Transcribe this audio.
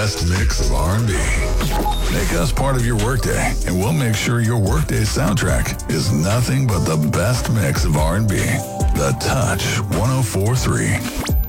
Best mix of R&B. Make us part of your workday, and we'll make sure your workday soundtrack is nothing but the best mix of R&B. The Touch 104.3.